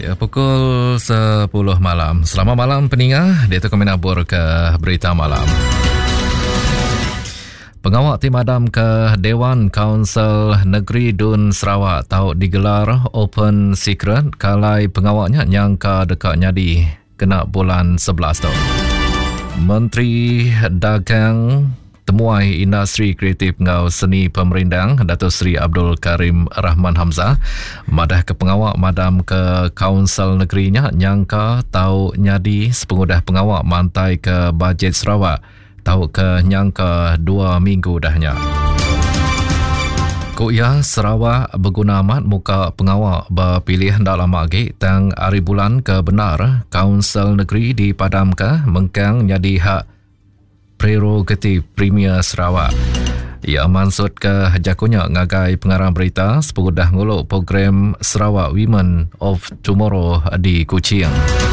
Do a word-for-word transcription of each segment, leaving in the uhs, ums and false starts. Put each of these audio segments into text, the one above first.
Ya, pukul sepuluh malam. Selamat malam pendengar. Dia tu kami nabur ke berita malam. Pengawal tim madam ke Dewan Kaunsil Negeri Dun Sarawak tahu digelar open secret kalai pengawalnya nyangka dekat nyadi kena bulan sebelas tu. Menteri Dagang Temuai Industri Kreatif Ngau Seni Pemerindang Datuk Seri Abdul Karim Rahman Hamzah madah ke pengawal madam ke Kaunsil Negerinya nyangka tahu nyadi sepengudah pengawal mantai ke bajet Sarawak tahu ke nyangka dua minggu dahnya. Kuya Sarawak berguna amat muka pengawal berpilih dalam lagi tang hari bulan ke benar Kaunsil Negeri di Padam ke mengkang nyadi hak prerogatif Premier Sarawak. Ia maksud ke jakunya ngagai pengarang berita sepegudah nguluk program Sarawak Women of Tomorrow di Kuching.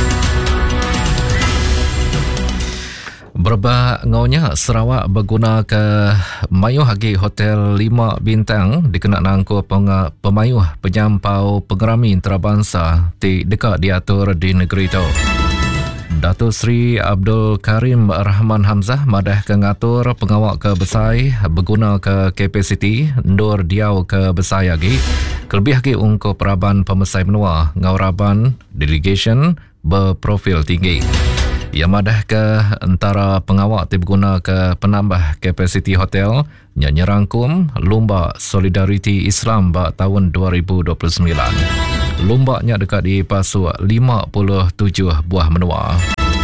Berba ngaunya Sarawak berguna ke mayuh hagi hotel lima bintang dikenal nangku pemayuh penyampau pengerami antarabangsa di dekat diatur di negeri itu. Datuk Seri Abdul Karim Rahman Hamzah madah ke ngatur pengawal ke Besai berguna ke kapasiti ndur diau ke Besai lagi kelebih lagi untuk peraban pemesai menua ngauraban delegation berprofil tinggi. Ia madah ke antara pengawal ti berguna ke penambah kapasiti hotel yang nyerangkum Lomba Solidariti Islam bak tahun dua ribu dua puluh sembilan. Lombanya dekat di pasu lima puluh tujuh buah menua.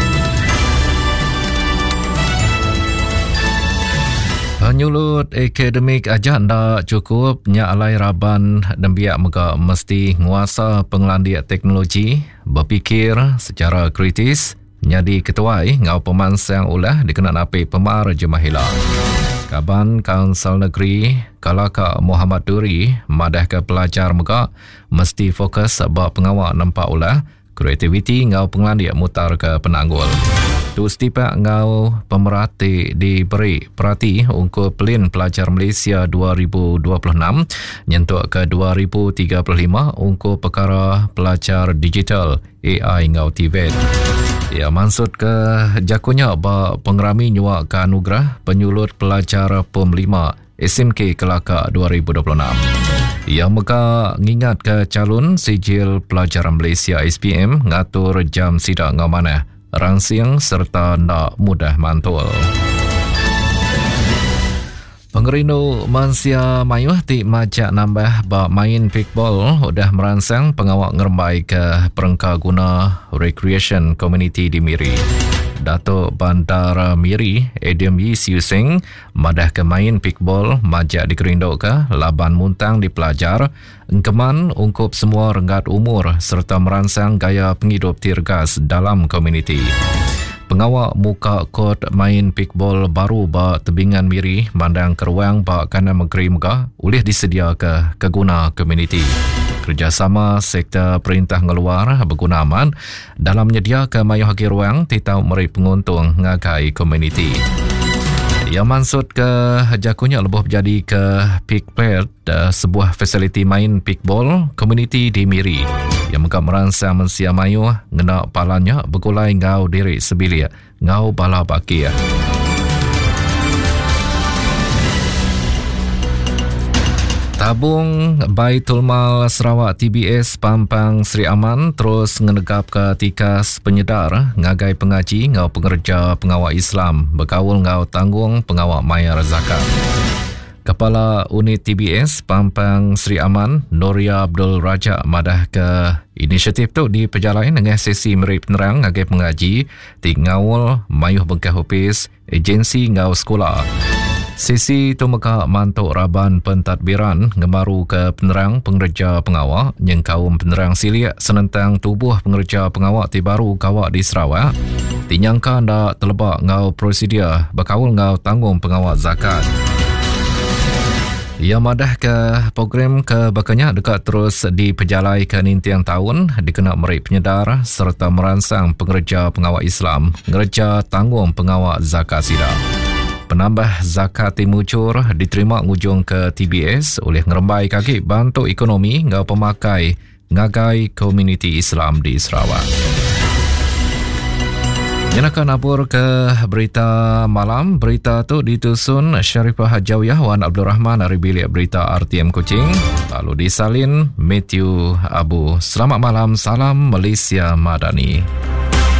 Penyulut akademik aja ndak cukup nyak alai raban dan biak mega mesti nguasa pengelandiak teknologi berfikir secara kritis nyadi ketuai ngau pemansang ulah dikenal api pemar jemahilah. Kaban Kaunsil Negeri Kalaka Muhammad Duri madah ke pelajar mega mesti fokus sebab pengawal nampak ulah kreativiti ngau pengelandiak mutar ke penanggul. Tu setipak ngau pemerhati diberi perhati untuk pelin pelajar Malaysia dua ribu dua puluh enam nyentuk ke dua ribu tiga puluh lima untuk perkara pelajar digital A I ngau T V E T. Ia maksud ke jakunya bak pengerami nyuak ke anugerah penyulut pelajar P E M lima S M K Kelaka dua ribu dua puluh enam. Ia mega ngingat ke calon sijil pelajaran Malaysia S P M ngatur jam sidak ngau mana rangsing serta nak mudah mantul. Pengerindu Mansia Mayuh ti majak nambah bak main pikball udah merangsang pengawak ngerembai ke perengka guna recreation community di Miri. Datuk Bandar Miri Adam Yi Siu Sing madah ke main pikball majak dikerindu ke laban muntang di pelajar engkeman ungkup semua renggat umur serta merangsang gaya penghidup tirgas dalam komuniti. Pengawal muka kod main pikball baru bak tebingan Miri mandang keruang bak kanan negeri megah boleh disedia ke keguna komuniti. Kerjasama sektor perintah ngeluar berguna aman dalam menyedia ke mayuh hagi ruang titau meri penguntung ngagai komuniti. Ia maksud ke jakunya lebih jadi ke Pikpad, sebuah fasiliti main pikball komuniti di Miri. Yang mega merangsang mensia mayuh ngena palanya bergulai ngau diri sebilia ngau bala bakia. Tabung Baitul Mal Sarawak T B S Pampang Sri Aman terus ngenegap ke tikas penyedar ngagai pengaji ngau pengerja pengawal Islam berkawul ngau tanggung pengawal mayar zakat. Kepala Unit T B S Pampang Sri Aman Noria Abdul Raja madah ke inisiatif tu di perjalanan dengan sesi meri penerang ngagai pengaji di ngawul mayuh bengkah hupis agensi ngau sekolah. Sesi tu meka mantuk raban pentadbiran ngemaru ke penerang pengerja pengawal yang kaum penerang silik senentang tubuh pengerja pengawal ti baru kawak di Sarawak dinyangka ndak terlebak ngau prosedur berkawul ngau tanggung pengawal zakat. Ia madah ke program ke bakanya dekat terus diperjalai ke nintiang tahun dikenal meri penyedar serta merangsang pengerja pengawal Islam ngerja tanggung pengawal zakat sidak. Penambah zakat timucur diterima ngujung ke T B S oleh ngerembai kaki bantu ekonomi ngau pemakai ngagai komuniti Islam di Sarawak. Jenakan abur ke berita malam. Berita tu ditusun Sharifah Hajawiyah Wan Abdul Rahman dari bilik berita R T M Kuching. Lalu disalin Matthew Abu. Selamat malam, salam Malaysia Madani.